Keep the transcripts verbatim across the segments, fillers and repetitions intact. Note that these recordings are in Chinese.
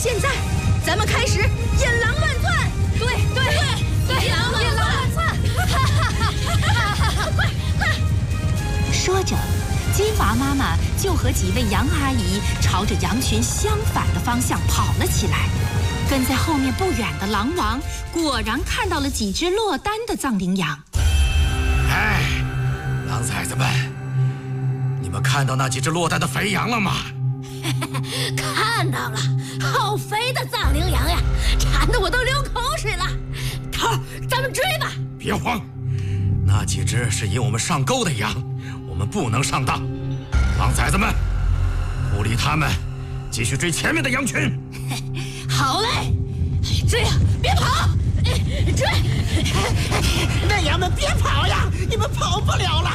现在，咱们开始引狼乱窜。对对对对，引狼乱窜！哈哈哈哈哈哈！快快！ 说着，金娃妈妈就和几位羊阿姨朝着羊群相反的方向跑了起来。跟在后面不远的狼王果然看到了几只落单的藏羚羊。 哎，狼崽子们，你们看到那几只落单的肥羊了吗？ 看到了，好肥的藏羚羊呀，馋得我都流口水了。头儿，咱们追吧！ 别慌，那几只是引我们上钩的羊，我们不能上当。狼崽子们，不理他们，继续追前面的羊群。 好嘞，追啊，别跑！追！ 那羊们别跑呀，你们跑不了了。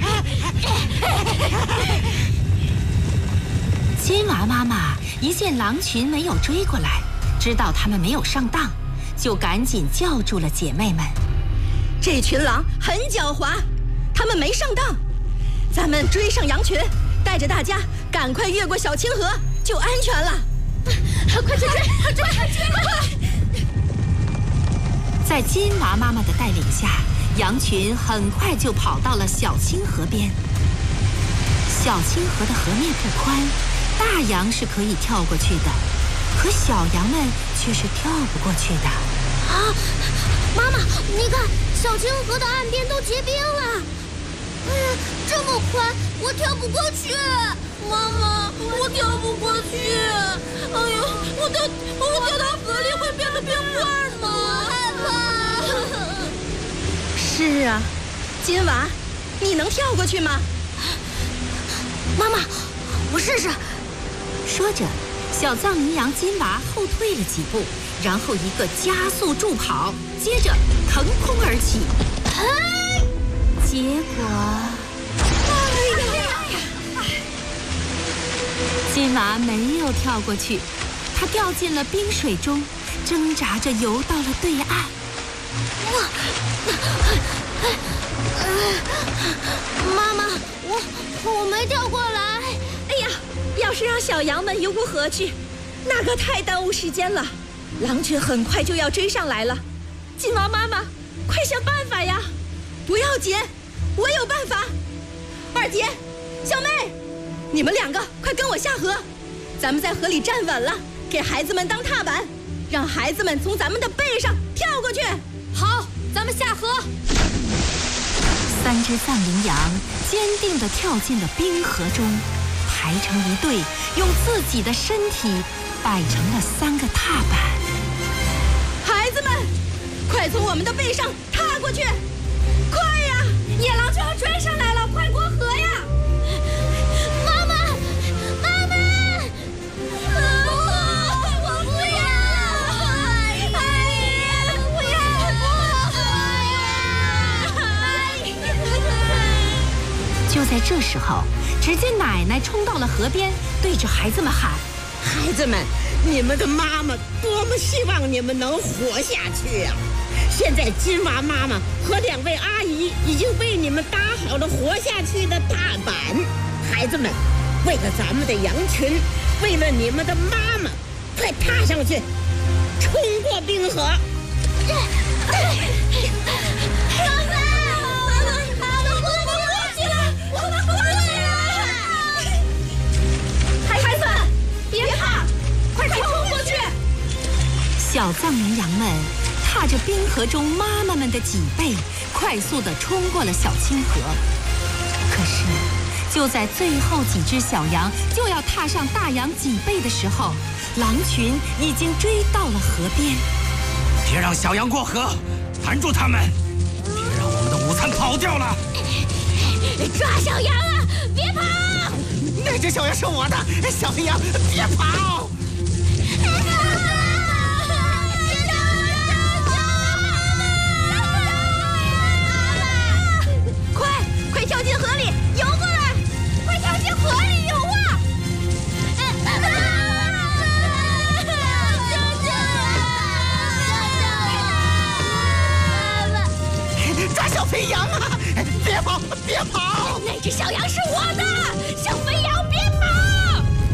金娃妈妈一见狼群没有追过来，知道他们没有上当，就赶紧叫住了姐妹们。 这群狼很狡猾，他们没上当。咱们追上羊群，带着大家赶快越过小清河，就安全了。快去追！快追！快追！快！ 在金娃妈妈的带领下，羊群很快就跑到了小清河边。小清河的河面不宽，大羊是可以跳过去的，可小羊们却是跳不过去的。 啊，妈妈，你看，小清河的岸边都结冰了。哎呀，这么宽，我跳不过去。妈妈，我跳不过去。哎呦，我掉我掉到河里会变成冰块吗？我害怕。 是啊，金娃，你能跳过去吗？ 妈妈，我试试。 说着，小藏羚羊金娃后退了几步，然后一个加速助跑，接着腾空而起。 哎， 结果， 哎呀！ 金娃没有跳过去，他掉进了冰水中，挣扎着游到了对岸。 妈妈，我我没跳过来。 哎呀，要是让小羊们游过河去，那可太耽误时间了。狼群很快就要追上来了，金娃妈妈，快想办法呀！不要紧，我有办法。二姐，小妹，你们两个快跟我下河，咱们在河里站稳了，给孩子们当踏板，让孩子们从咱们的背上跳过去。 好，咱们下河。 三只藏羚羊坚定地跳进了冰河中，排成一队，用自己的身体摆成了三个踏板。 孩子们，快从我们的背上踏过去！快呀，野狼就要追上来了，快过河呀！ 妈妈，妈妈，我不要！哎呀，不要过河呀！就在这时候，只见奶奶冲到了河边，对着孩子们喊：“ 孩子们，你们的妈妈多么希望你们能活下去呀！现在金娃妈妈和两位阿姨已经为你们搭好了活下去的踏板。孩子们，为了咱们的羊群，为了你们的妈妈，快踏上去，冲过冰河！” 妈妈，妈妈，我们过去了，我们过去了！ 孩子们，别怕，快冲过去！ 小藏羚羊们踏着冰河中妈妈们的脊背，快速地冲过了小清河。可是，就在最后几只小羊就要踏上大羊脊背的时候，狼群已经追到了河边。 别让小羊过河，拦住他们！别让我们的午餐跑掉了！ 抓小羊啊，别跑！ 那只小羊是我的，小羊别跑！ 快快跳进河里，游过来！快跳进河里游啊！ 抓小肥羊啊！别跑，别跑！ 那只小羊是